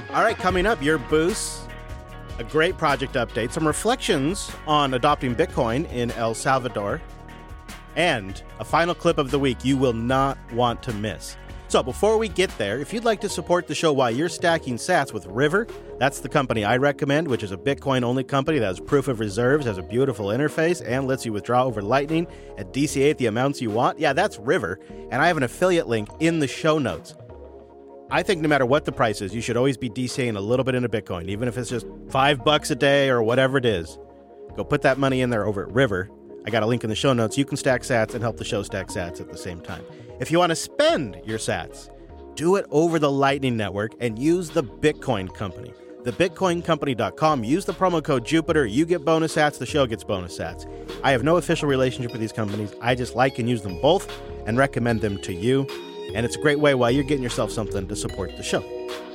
All right, coming up, your boosts, a great project update, some reflections on adopting Bitcoin in El Salvador, and a final clip of the week you will not want to miss. So before we get there, if you'd like to support the show while you're stacking sats with River, that's the company I recommend, which is a Bitcoin-only company that has proof of reserves, has a beautiful interface, and lets you withdraw over Lightning and DCA the amounts you want. Yeah, that's River, and I have an affiliate link in the show notes. I think no matter what the price is, you should always be DCAing a little bit into Bitcoin, even if it's just $5 a day or whatever it is. Go put that money in there over at River. I got a link in the show notes. You can stack sats and help the show stack sats at the same time. If you want to spend your sats, do it over the Lightning Network and use the Bitcoin Company. TheBitcoinCompany.com. Use the promo code Jupiter. You get bonus sats. The show gets bonus sats. I have no official relationship with these companies. I just like and use them both and recommend them to you. And it's a great way while you're getting yourself something to support the show.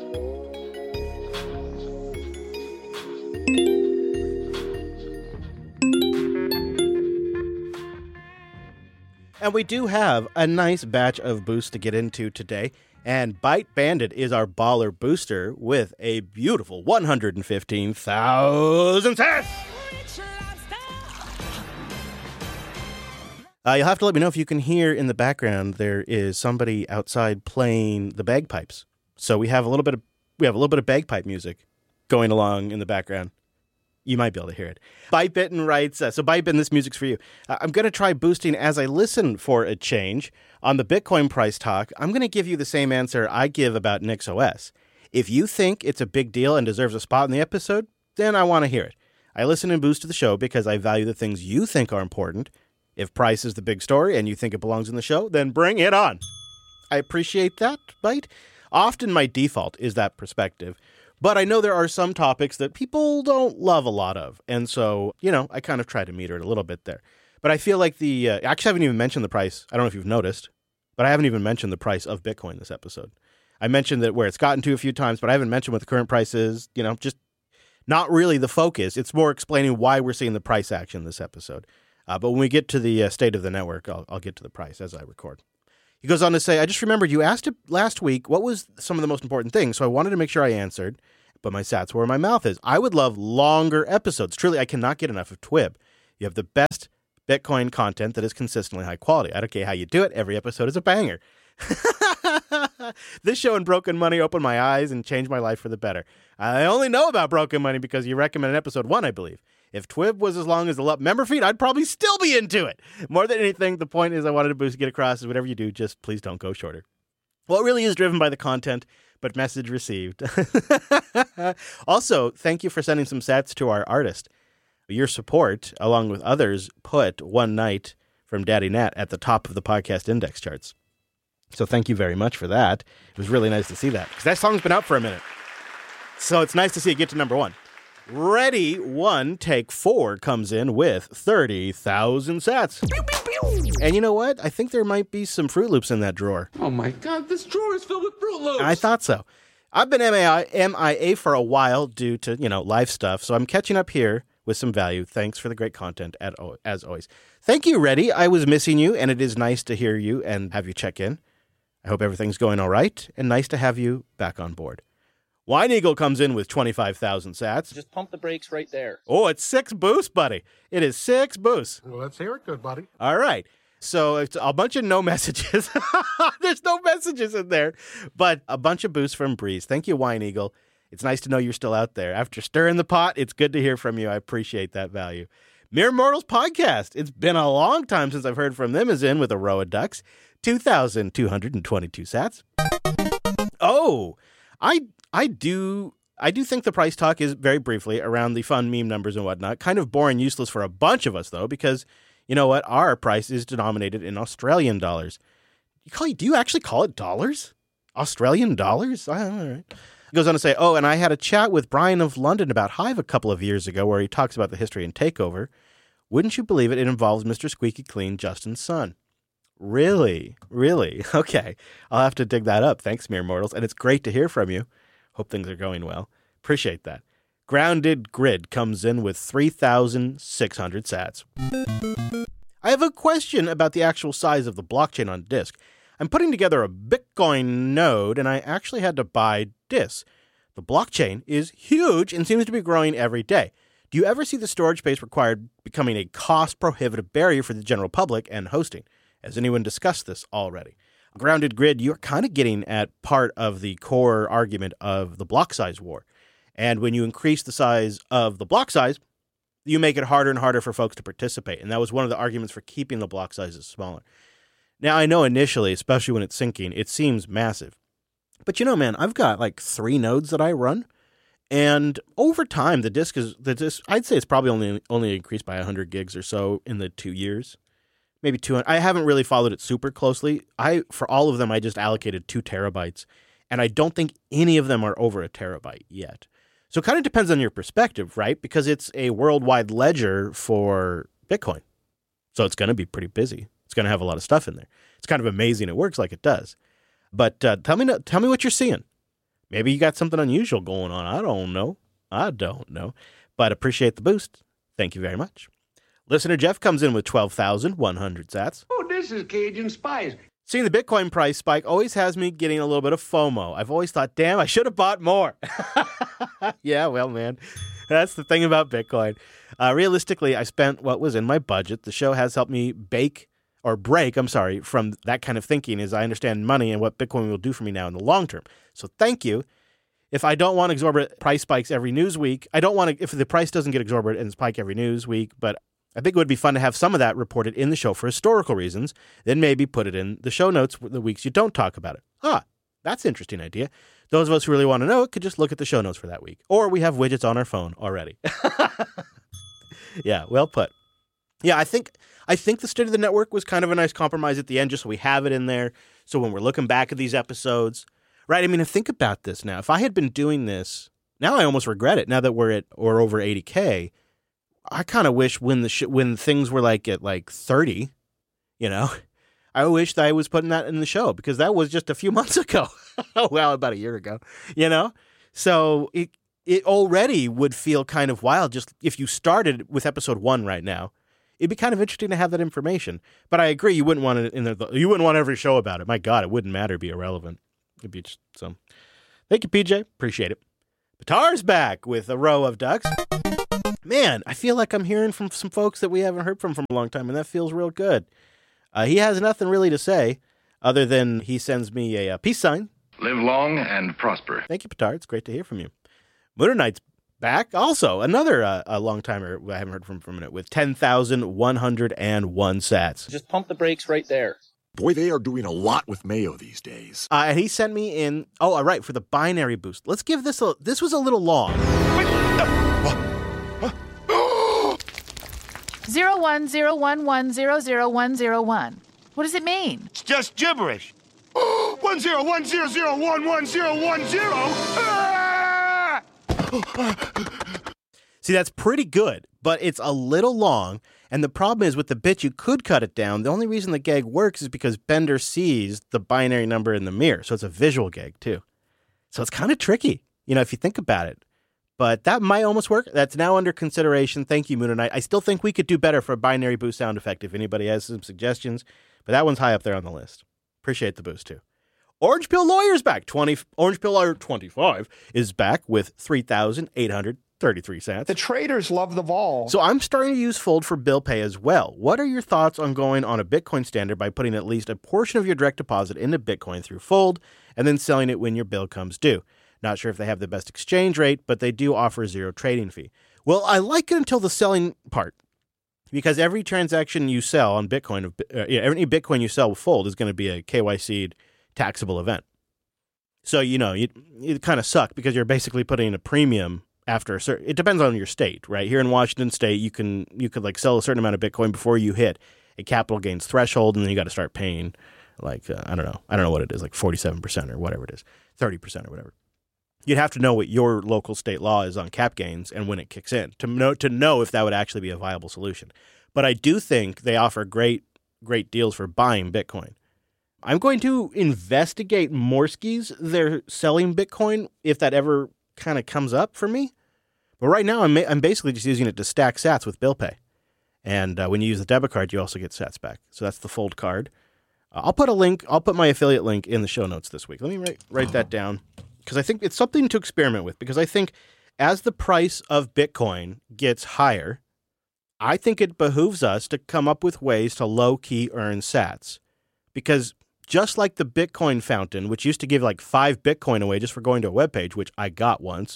And we do have a nice batch of boosts to get into today. And Byte Bandit is our baller booster with a beautiful 115,000 sats. You'll have to let me know if you can hear in the background there is somebody outside playing the bagpipes. So we have a little bit of bagpipe music going along in the background. You might be able to hear it. Bytebitten writes, so Bytebitten, this music's for you. I'm going to try boosting as I listen for a change. On the Bitcoin price talk, I'm going to give you the same answer I give about NixOS. If you think it's a big deal and deserves a spot in the episode, then I want to hear it. I listen and boost to the show because I value the things you think are important. If price is the big story and you think it belongs in the show, then bring it on. I appreciate that, Byte. Often my default is that perspective. But I know there are some topics that people don't love a lot of. And so, I kind of try to meter it a little bit there. But I feel like actually I haven't even mentioned the price. I don't know if you've noticed, but I haven't even mentioned the price of Bitcoin this episode. I mentioned that where it's gotten to a few times, but I haven't mentioned what the current price is, just not really the focus. It's more explaining why we're seeing the price action this episode. But when we get to the state of the network, I'll get to the price as I record. He goes on to say, I just remembered you asked it last week, what was some of the most important things? So I wanted to make sure I answered, but my sats were where my mouth is. I would love longer episodes. Truly, I cannot get enough of Twib. You have the best Bitcoin content that is consistently high quality. I don't care how you do it. Every episode is a banger. This show and Broken Money opened my eyes and changed my life for the better. I only know about Broken Money because you recommended episode 1, I believe. If Twib was as long as the member feed, I'd probably still be into it. More than anything, the point is I wanted to boost to get across is whatever you do, just please don't go shorter. Well, it really is driven by the content, but message received. Also, thank you for sending some sats to our artist. Your support, along with others, put One Night from Daddy Nat at the top of the podcast index charts. So thank you very much for that. It was really nice to see that, because that song's been out for a minute. So it's nice to see it get to number 1. Ready, 1, take 4 comes in with 30,000 sats. Pew, pew, pew. And you know what? I think there might be some Fruit Loops in that drawer. Oh my God, this drawer is filled with Fruit Loops. I thought so. I've been MIA for a while due to, life stuff, so I'm catching up here with some value. Thanks for the great content, as always. Thank you, Reddy. I was missing you, and it is nice to hear you and have you check in. I hope everything's going all right, and nice to have you back on board. Wine Eagle comes in with 25,000 sats. Just pump the brakes right there. Oh, it's 6 boosts, buddy. It is 6 boosts. Well, let's hear it, good buddy. All right. So it's a bunch of no messages. There's no messages in there, but a bunch of boosts from Breeze. Thank you, Wine Eagle. It's nice to know you're still out there. After stirring the pot, it's good to hear from you. I appreciate that value. Mere Mortals Podcast. It's been a long time since I've heard from them, is in with a row of ducks. 2,222 sats. Oh, I do think the price talk is, very briefly, around the fun meme numbers and whatnot. Kind of boring, useless for a bunch of us, though, because, you know what? Our price is denominated in Australian dollars. Do you actually call it dollars? Australian dollars? All right. He goes on to say, oh, and I had a chat with Brian of London about Hive a couple of years ago where he talks about the history and takeover. Wouldn't you believe it? It involves Mr. Squeaky Clean, Justin's son. Really? Really? Okay. I'll have to dig that up. Thanks, Mere Mortals. And it's great to hear from you. Hope things are going well. Appreciate that. Grounded Grid comes in with 3,600 sats. I have a question about the actual size of the blockchain on disk. I'm putting together a Bitcoin node, and I actually had to buy disks. The blockchain is huge and seems to be growing every day. Do you ever see the storage space required becoming a cost-prohibitive barrier for the general public and hosting? Has anyone discussed this already? Grounded Grid, you're kind of getting at part of the core argument of the block size war. And when you increase the size of the block size, you make it harder and harder for folks to participate. And that was one of the arguments for keeping the block sizes smaller. Now, I know initially, especially when it's syncing, it seems massive. But man, I've got like 3 nodes that I run. And over time, the disk, I'd say it's probably only increased by 100 gigs or so in the 2 years. Maybe 200. I haven't really followed it super closely. For all of them, I just allocated 2 terabytes. And I don't think any of them are over a terabyte yet. So it kind of depends on your perspective, right? Because it's a worldwide ledger for Bitcoin. So it's going to be pretty busy. It's going to have a lot of stuff in there. It's kind of amazing it works like it does. But tell me what you're seeing. Maybe you got something unusual going on. I don't know. But appreciate the boost. Thank you very much. Listener Jeff comes in with 12,100 sats. Oh, this is Cajun Spice. Seeing the Bitcoin price spike always has me getting a little bit of FOMO. I've always thought, damn, I should have bought more. Yeah, well, man, that's the thing about Bitcoin. Realistically, I spent what was in my budget. The show has helped me break from that kind of thinking as I understand money and what Bitcoin will do for me now in the long term. So thank you. If I don't want exorbitant price spikes every news week, if the price doesn't get exorbitant and spike every news week, but I think it would be fun to have some of that reported in the show for historical reasons, then maybe put it in the show notes the weeks you don't talk about it. That's an interesting idea. Those of us who really want to know could just look at the show notes for that week. Or we have widgets on our phone already. Yeah, well put. Yeah, I think the state of the network was kind of a nice compromise at the end, just so we have it in there. So when we're looking back at these episodes, right? I mean, think about this now. If I had been doing this, now I almost regret it. Now that we're over 80K, I kind of wish when things were like at like 30, I wish that I was putting that in the show because that was just a few months ago. Well, about a year ago, So it already would feel kind of wild just if you started with episode 1 right now. It'd be kind of interesting to have that information. But I agree, you wouldn't want it in there. You wouldn't want every show about it. My God, it wouldn't matter. It'd be irrelevant. It'd be just some. Thank you, PJ. Appreciate it. Batar's back with a row of ducks. Man, I feel like I'm hearing from some folks that we haven't heard from a long time, and that feels real good. He has nothing really to say other than he sends me a peace sign. Live long and prosper. Thank you, Batar. It's great to hear from you. Mooner Knight's back. Also, another a long-timer I haven't heard from for a minute with 10,101 sats. Just pump the brakes right there. Boy, they are doing a lot with Mayo these days. And he sent me in, all right, for the binary boost. Let's give this this was a little long. 0101001001. What does it mean? It's just gibberish. 10100111010. See, that's pretty good, but it's a little long. And the problem is with the bit, you could cut it down. The only reason the gag works is because Bender sees the binary number in the mirror. So it's a visual gag, too. So it's kind of tricky, if you think about it. But that might almost work. That's now under consideration. Thank you, Moon Knight. I still think we could do better for a binary boost sound effect if anybody has some suggestions. But that one's high up there on the list. Appreciate the boost, too. Orange Pill Lawyer's back. Orange Pill Lawyer 25 is back with 3,833 cents. The traders love the vol. So I'm starting to use Fold for bill pay as well. What are your thoughts on going on a Bitcoin standard by putting at least a portion of your direct deposit into Bitcoin through Fold and then selling it when your bill comes due? Not sure if they have the best exchange rate, but they do offer 0 trading fee. Well, I like it until the selling part, because every transaction you sell on Bitcoin, any Bitcoin you sell with Fold is going to be a KYC'd taxable event. So, it kind of suck because you're basically putting a premium after it depends on your state, right? Here in Washington State, you could like sell a certain amount of Bitcoin before you hit a capital gains threshold, and then you got to start paying like, I don't know what it is, like 47% or whatever it is, 30% or whatever. You'd have to know what your local state law is on cap gains and when it kicks in to know if that would actually be a viable solution. But I do think they offer great deals for buying Bitcoin. I'm going to investigate Morskies. They're selling Bitcoin if that ever kind of comes up for me. But right now, I'm basically just using it to stack sats with bill pay. And when you use the debit card, you also get sats back. So that's the Fold card. I'll put my affiliate link in the show notes this week. Let me write that down. because I think it's something to experiment with, because I think as the price of Bitcoin gets higher, I think it behooves us to come up with ways to low-key earn sats. Because just like the Bitcoin fountain, which used to give like 5 Bitcoin away just for going to a webpage, which I got once,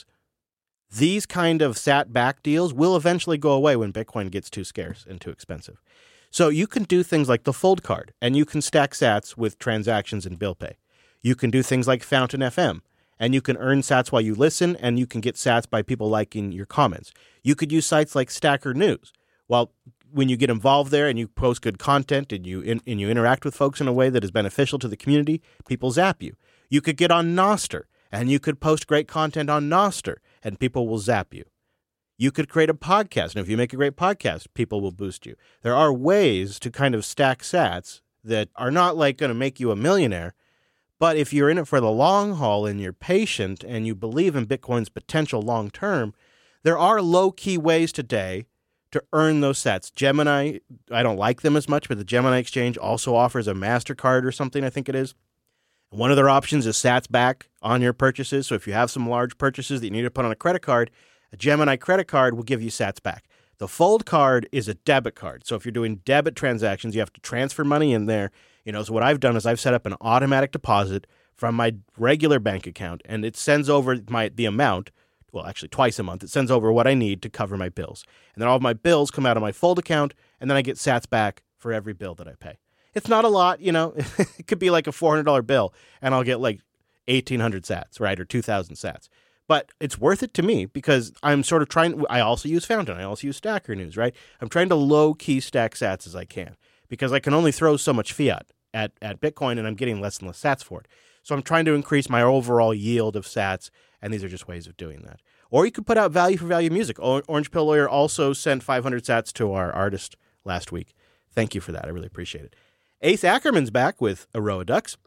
these kind of sat-back deals will eventually go away when Bitcoin gets too scarce and too expensive. So you can do things like the Fold card, and you can stack sats with transactions and bill pay. You can do things like Fountain FM, and you can earn sats while you listen, and you can get sats by people liking your comments. You could use sites like Stacker News. Well, when you get involved there and you post good content and you interact with folks in a way that is beneficial to the community, people zap you. You could get on Nostr, and you could post great content on Nostr, and people will zap you. You could create a podcast, and if you make a great podcast, people will boost you. There are ways to kind of stack sats that are not like going to make you a millionaire, but if you're in it for the long haul and you're patient and you believe in Bitcoin's potential long term, there are low-key ways today to earn those sats. Gemini, I don't like them as much, but the Gemini Exchange also offers a MasterCard or something, I think it is. One of their options is sats back on your purchases. So if you have some large purchases that you need to put on a credit card, a Gemini credit card will give you sats back. The Fold card is a debit card. So if you're doing debit transactions, you have to transfer money in there. So what I've done is I've set up an automatic deposit from my regular bank account, and it sends over the amount. Well, actually twice a month. It sends over what I need to cover my bills. And then all of my bills come out of my Fold account, and then I get sats back for every bill that I pay. It's not a lot, It could be like a $400 bill, and I'll get like 1,800 sats, right, or 2,000 sats. But it's worth it to me because I'm sort of I also use Fountain. I also use Stacker News, right? I'm trying to low-key stack sats as I can because I can only throw so much fiat at Bitcoin, and I'm getting less and less sats for it. So I'm trying to increase my overall yield of sats, and these are just ways of doing that. Or you could put out value for value music. Orange Pill Lawyer also sent 500 sats to our artist last week. Thank you for that. I really appreciate it. Ace Ackerman's back with Aroa Ducks.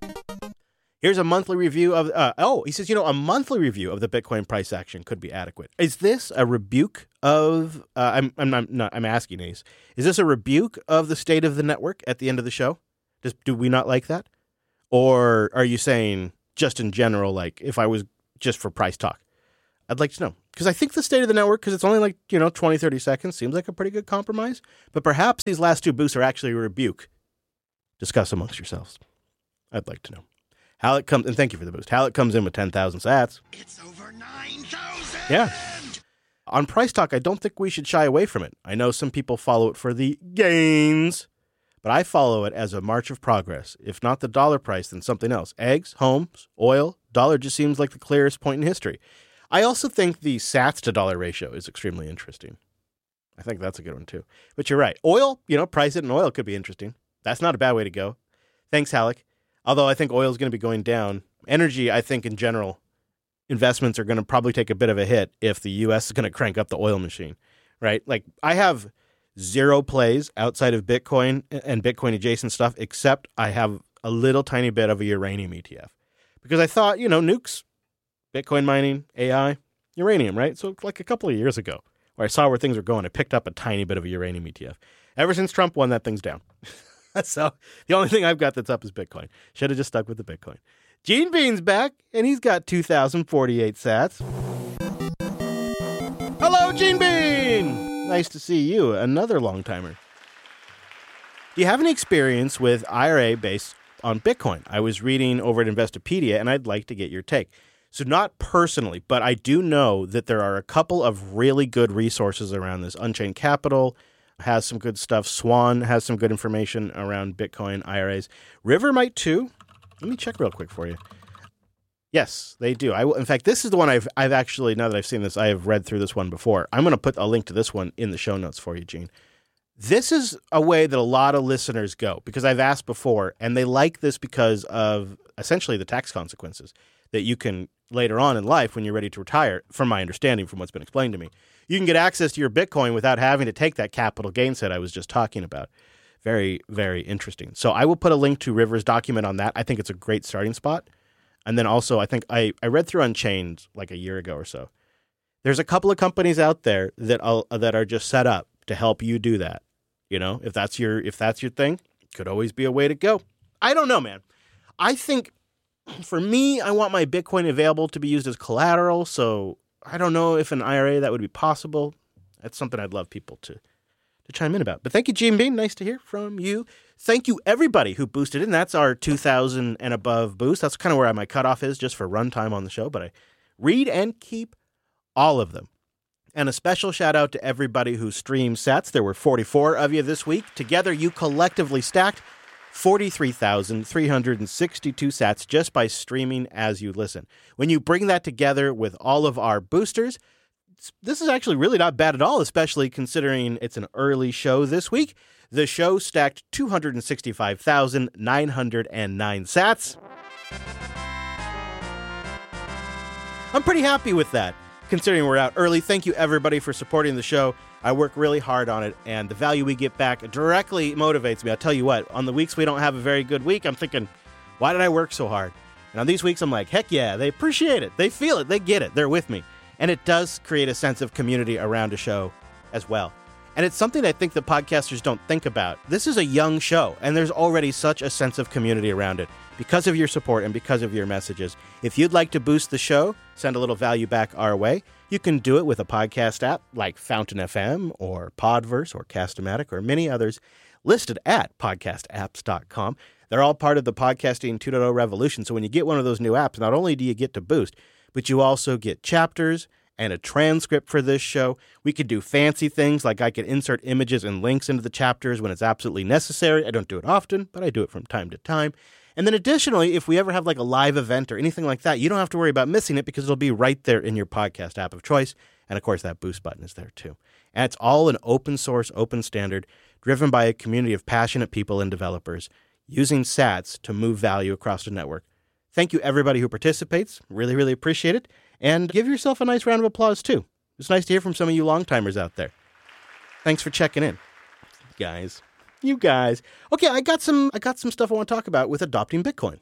Here's a monthly review of, he says, a monthly review of the Bitcoin price action could be adequate. Is this a rebuke of, I'm asking Ace, is this a rebuke of the state of the network at the end of the show? Do we not like that? Or are you saying just in general, like if I was just for price talk? I'd like to know. Because I think the state of the network, because it's only like, 20, 30 seconds, seems like a pretty good compromise. But perhaps these last 2 boosts are actually a rebuke. Discuss amongst yourselves. I'd like to know. Halleck comes, and thank you for the boost. Halleck comes in with 10,000 sats. It's over 9,000! Yeah. On Price Talk, I don't think we should shy away from it. I know some people follow it for the gains, but I follow it as a march of progress. If not the dollar price, then something else. Eggs, homes, oil, dollar just seems like the clearest point in history. I also think the sats to dollar ratio is extremely interesting. I think that's a good one too. But you're right. Oil, price it in oil could be interesting. That's not a bad way to go. Thanks, Halleck. Although I think oil is going to be going down. Energy, I think in general, investments are going to probably take a bit of a hit if the U.S. is going to crank up the oil machine, right? Like I have 0 plays outside of Bitcoin and Bitcoin adjacent stuff, except I have a little tiny bit of a uranium ETF because I thought, nukes, Bitcoin mining, AI, uranium, right? So like a couple of years ago where I saw where things were going, I picked up a tiny bit of a uranium ETF. Ever since Trump won, that thing's down. So the only thing I've got that's up is Bitcoin. Should have just stuck with the Bitcoin. Gene Bean's back, and he's got 2,048 sats. Hello, Gene Bean! Nice to see you, another long-timer. Do you have any experience with IRA based on Bitcoin? I was reading over at Investopedia, and I'd like to get your take. So not personally, but I do know that there are a couple of really good resources around this. Unchained Capital has some good stuff. Swan has some good information around Bitcoin IRAs. River might too. Let me check real quick for you. Yes, they do. In fact, this is the one I've actually, now that I've seen this, I have read through this one before. I'm going to put a link to this one in the show notes for you, Gene. This is a way that a lot of listeners go because I've asked before, and they like this because of essentially the tax consequences that you can later on in life when you're ready to retire, from my understanding, from what's been explained to me. You can get access to your Bitcoin without having to take that capital gains hit I was just talking about. Very, very interesting. So I will put a link to River's document on that. I think it's a great starting spot. And then also, I think I read through Unchained like a year ago or so. There's a couple of companies out there that are just set up to help you do that. If that's your thing, could always be a way to go. I don't know, man. I think For me, I want my Bitcoin available to be used as collateral, so I don't know if an IRA that would be possible. That's something I'd love people to chime in about. But thank you, Gene Bean. Nice to hear from you. Thank you, everybody who boosted in. That's our 2,000 and above boost. That's kind of where my cutoff is just for runtime on the show, but I read and keep all of them. And a special shout out to everybody who streamed sats. There were 44 of you this week. Together, you collectively stacked 43,362 sats just by streaming as you listen. When you bring that together with all of our boosters, this is actually really not bad at all, especially considering it's an early show this week. The show stacked 265,909 sats. I'm pretty happy with that, considering we're out early. Thank you, everybody, for supporting the show. I work really hard on it, and the value we get back directly motivates me. I'll tell you what, on the weeks we don't have a very good week, I'm thinking, why did I work so hard? And on these weeks, I'm like, heck yeah, they appreciate it. They feel it. They get it. They're with me. And it does create a sense of community around a show as well. And it's something I think the podcasters don't think about. This is a young show, and there's already such a sense of community around it because of your support and because of your messages. If you'd like to boost the show, send a little value back our way, you can do it with a podcast app like Fountain FM or Podverse or Cast-O-Matic or many others listed at podcastapps.com. They're all part of the Podcasting 2.0 revolution. So when you get one of those new apps, not only do you get to boost, but you also get chapters and a transcript for this show. We could do fancy things like I could insert images and links into the chapters when it's absolutely necessary. I don't do it often, but I do it from time to time. And then additionally, if we ever have like a live event or anything like that, you don't have to worry about missing it because it'll be right there in your podcast app of choice. And of course, that boost button is there too. And it's all an open source, open standard, driven by a community of passionate people and developers using sats to move value across the network. Thank you, everybody who participates. Really, really appreciate it. And give yourself a nice round of applause, too. It's nice to hear from some of you long-timers out there. Thanks for checking in, guys. You guys. Okay, I got some stuff I want to talk about with adopting Bitcoin.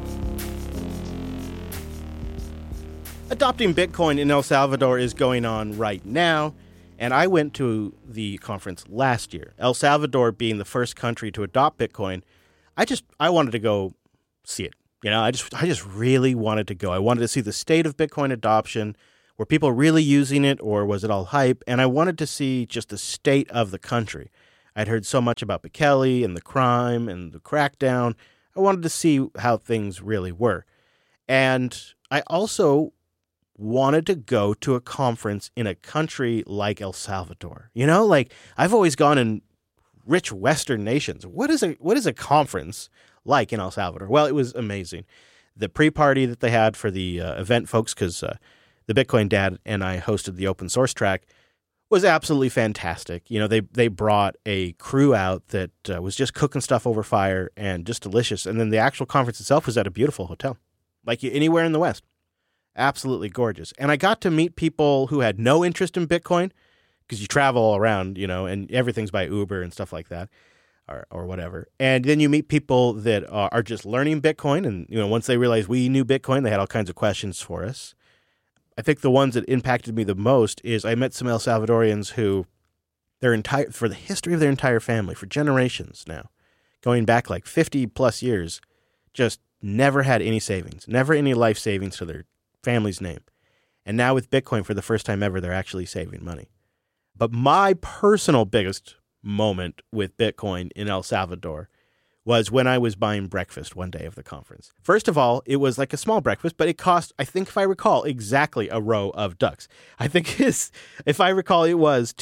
Adopting Bitcoin in El Salvador is going on right now, and I went to the conference last year. El Salvador being the first country to adopt Bitcoin, I wanted to go see it. You know, I just really wanted to go. I wanted to see the state of Bitcoin adoption. Were people really using it, or was it all hype? And I wanted to see just the state of the country. I'd heard so much about Bukele and the crime and the crackdown. I wanted to see how things really were. And I also wanted to go to a conference in a country like El Salvador. You know, like I've always gone in rich Western nations. What is a conference like in El Salvador? Well, it was amazing. The pre-party that they had for the event folks, because the Bitcoin Dad and I hosted the open source track, was absolutely fantastic. You know, they brought a crew out that was just cooking stuff over fire and just delicious. And then the actual conference itself was at a beautiful hotel, like anywhere in the West. Absolutely gorgeous. And I got to meet people who had no interest in Bitcoin, because you travel all around, you know, and everything's by Uber and stuff like that. Or whatever. And then you meet people that are just learning Bitcoin. And, you know, once they realized we knew Bitcoin, they had all kinds of questions for us. I think the ones that impacted me the most is I met some El Salvadorians who for the history of their entire family, for generations now, going back like 50 plus years, just never had any savings, never any life savings to their family's name. And now with Bitcoin, for the first time ever, they're actually saving money. But my personal biggest moment with Bitcoin in El Salvador was when I was buying breakfast one day of the conference. First of all, it was like a small breakfast, but it cost, I think if I recall, exactly a row of ducks. I think if I recall, it was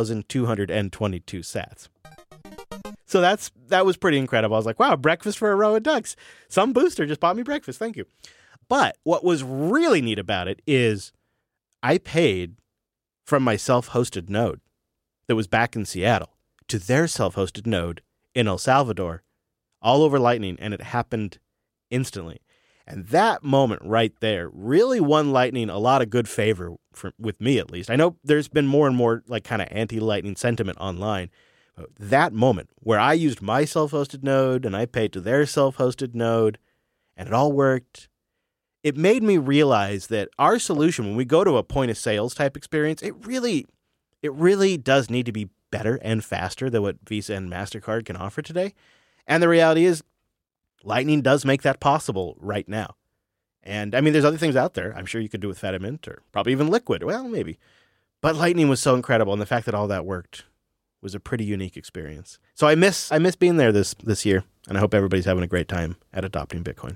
2,222 sats. So that was pretty incredible. I was like, wow, breakfast for a row of ducks. Some booster just bought me breakfast. Thank you. But what was really neat about it is I paid from my self-hosted node that was back in Seattle to their self-hosted node in El Salvador, all over Lightning, and it happened instantly. And that moment right there really won Lightning a lot of good favor, with me at least. I know there's been more and more like kind of anti-Lightning sentiment online. But that moment where I used my self-hosted node and I paid to their self-hosted node, and it all worked, it made me realize that our solution, when we go to a point of sales type experience, it really does need to be better and faster than what Visa and MasterCard can offer today. And the reality is, Lightning does make that possible right now. And I mean, there's other things out there. I'm sure you could do with Fedimint or probably even Liquid. Well, maybe. But Lightning was so incredible, and the fact that all that worked was a pretty unique experience. So I miss being there this year, and I hope everybody's having a great time at adopting Bitcoin.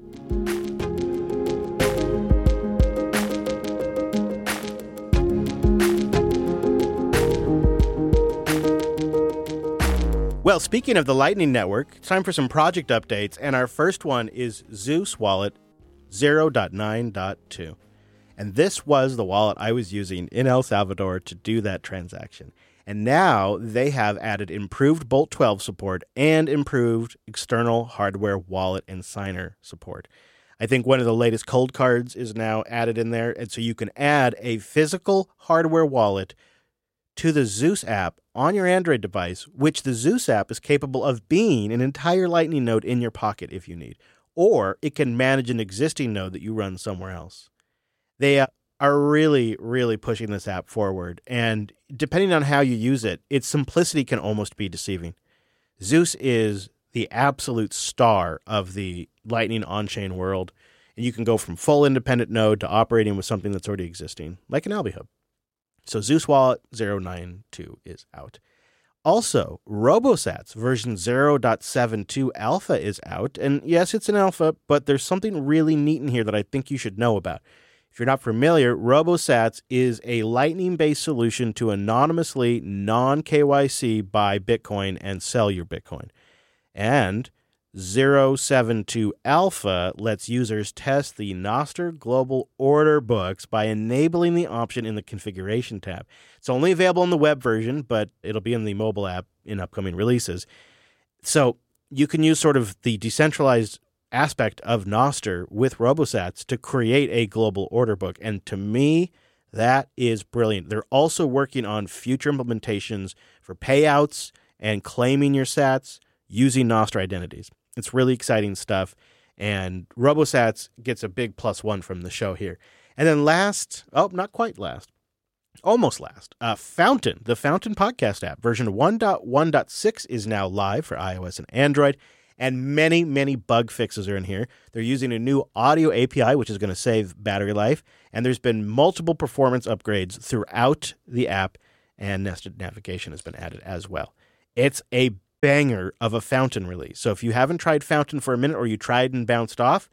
Well, speaking of the Lightning Network, it's time for some project updates, and our first one is Zeus Wallet 0.9.2. And this was the wallet I was using in El Salvador to do that transaction. And now they have added improved Bolt 12 support and improved external hardware wallet and signer support. I think one of the latest cold cards is now added in there, and so you can add a physical hardware wallet to the Zeus app on your Android device, which the Zeus app is capable of being an entire Lightning node in your pocket if you need, or it can manage an existing node that you run somewhere else. They are really, really pushing this app forward, and depending on how you use it, its simplicity can almost be deceiving. Zeus is the absolute star of the Lightning on-chain world, and you can go from full independent node to operating with something that's already existing, like an AlbiHub. So Zeus Wallet 0.9.2 is out. Also, RoboSats version 0.72 alpha is out. And yes, it's an alpha, but there's something really neat in here that I think you should know about. If you're not familiar, RoboSats is a Lightning-based solution to anonymously non-KYC buy Bitcoin and sell your Bitcoin. And 0.72 Alpha lets users test the Nostr Global Order books by enabling the option in the Configuration tab. It's only available in the web version, but it'll be in the mobile app in upcoming releases. So you can use sort of the decentralized aspect of Nostr with RoboSats to create a global order book. And to me, that is brilliant. They're also working on future implementations for payouts and claiming your sats using Nostr identities. It's really exciting stuff, and RoboSats gets a big +1 from the show here. And then not quite last, almost last, Fountain, the Fountain podcast app, version 1.1.6 is now live for iOS and Android, and many, many bug fixes are in here. They're using a new audio API, which is going to save battery life, and there's been multiple performance upgrades throughout the app, and nested navigation has been added as well. It's a banger of a Fountain release. So if you haven't tried Fountain for a minute or you tried and bounced off,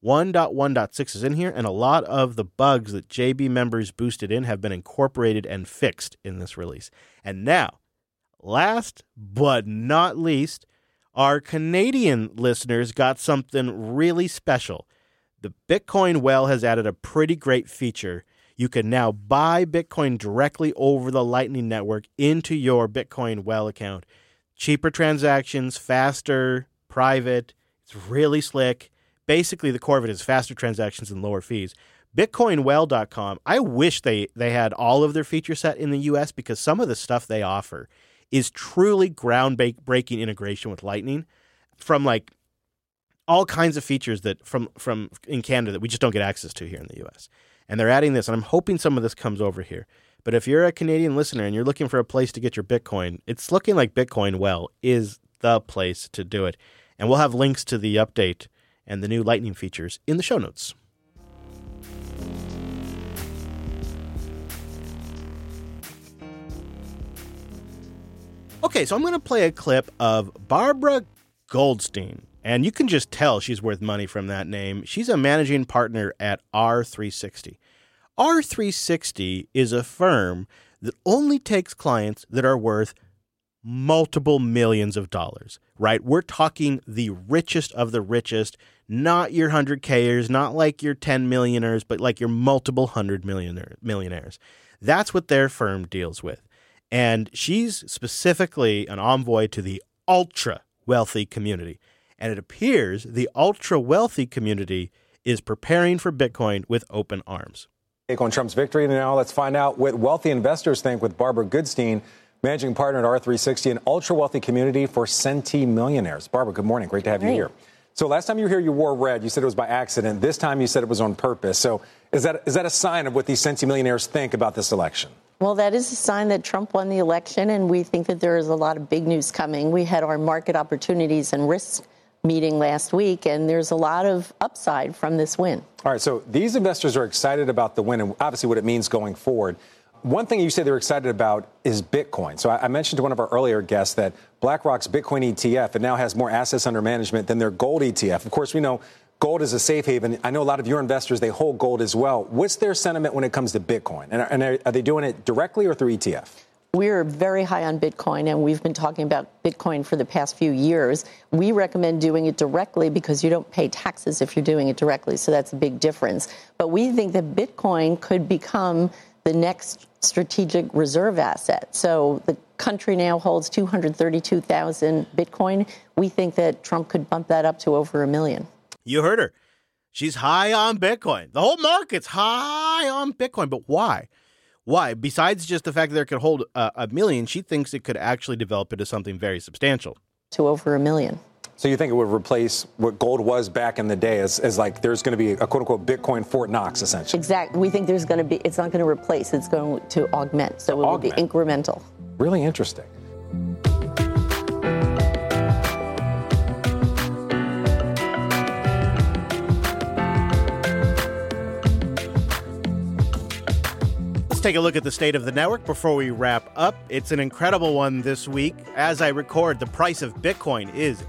1.1.6 is in here, and a lot of the bugs that JB members boosted in have been incorporated and fixed in this release. And now, last but not least, our Canadian listeners got something really special. The Bitcoin Well has added a pretty great feature. You can now buy Bitcoin directly over the Lightning Network into your Bitcoin Well account. Cheaper transactions, faster, private. It's really slick. Basically, the core of it is faster transactions and lower fees. BitcoinWell.com, I wish they had all of their feature set in the U.S. because some of the stuff they offer is truly groundbreaking integration with Lightning from like all kinds of features that from in Canada that we just don't get access to here in the U.S. And they're adding this, and I'm hoping some of this comes over here. But if you're a Canadian listener and you're looking for a place to get your Bitcoin, it's looking like Bitcoin Well is the place to do it. And we'll have links to the update and the new Lightning features in the show notes. Okay, so I'm going to play a clip of Barbara Goldstein. And you can just tell she's worth money from that name. She's a managing partner at R360. R360 is a firm that only takes clients that are worth multiple millions of dollars, right? We're talking the richest of the richest, not your 100Kers, not like your 10 millionaires, but like your multiple 100 millionaires. That's what their firm deals with. And she's specifically an envoy to the ultra wealthy community. And it appears the ultra wealthy community is preparing for Bitcoin with open arms. On Trump's victory. Now let's find out what wealthy investors think with Barbara Goodstein, managing partner at R360, an ultra-wealthy community for centimillionaires. Barbara, good morning. Great to have you here. So last time you were here, you wore red. You said it was by accident. This time you said it was on purpose. So is that a sign of what these centimillionaires think about this election? Well, that is a sign that Trump won the election, and we think that there is a lot of big news coming. We had our market opportunities and risks meeting last week, and there's a lot of upside from this win. All right, so these investors are excited about the win and obviously what it means going forward. One thing you say they're excited about is Bitcoin. So I mentioned to one of our earlier guests that BlackRock's Bitcoin ETF, it now has more assets under management than their gold ETF. Of course, we know gold is a safe haven. I know a lot of your investors, they hold gold as well. What's their sentiment when it comes to Bitcoin? And are they doing it directly or through ETF? We're very high on Bitcoin, and we've been talking about Bitcoin for the past few years. We recommend doing it directly because you don't pay taxes if you're doing it directly, so that's a big difference. But we think that Bitcoin could become the next strategic reserve asset. So the country now holds 232,000 Bitcoin. We think that Trump could bump that up to over 1 million. You heard her. She's high on Bitcoin. The whole market's high on Bitcoin. But why? Why? Besides just the fact that it could hold 1 million, she thinks it could actually develop into something very substantial. To over 1 million. So you think it would replace what gold was back in the day as like there's going to be a quote-unquote Bitcoin Fort Knox, essentially? Exactly. We think there's going to be, it's not going to replace, it's going to augment. So it will be incremental. Really interesting. Take a look at the state of the network before we wrap up. It's an incredible one this week. As I record, the price of Bitcoin is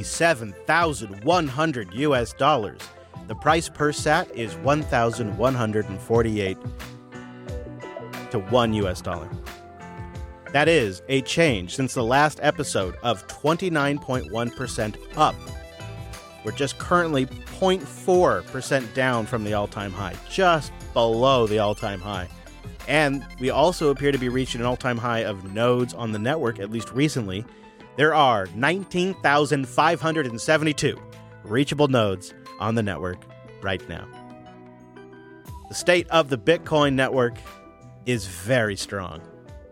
$87,100 US. The price per sat is 1,148 to $1 US. That is a change since the last episode of 29.1% up. We're just currently 0.4% down from the all-time high, just below the all-time high. And we also appear to be reaching an all-time high of nodes on the network, at least recently. There are 19,572 reachable nodes on the network right now. The state of the Bitcoin network is very strong.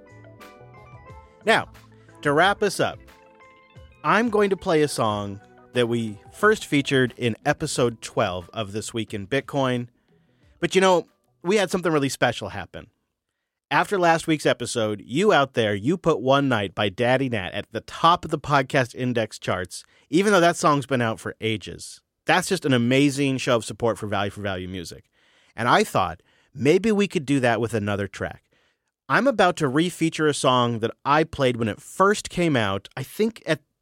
Now, to wrap us up, I'm going to play a song that we first featured in episode 12 of This Week in Bitcoin. But you know, we had something really special happen. After last week's episode, you out there, you put One Night by Daddy Nat at the top of the podcast index charts, even though that song's been out for ages. That's just an amazing show of support for value music. And I thought, maybe we could do that with another track. I'm about to refeature a song that I played when it first came out, I think at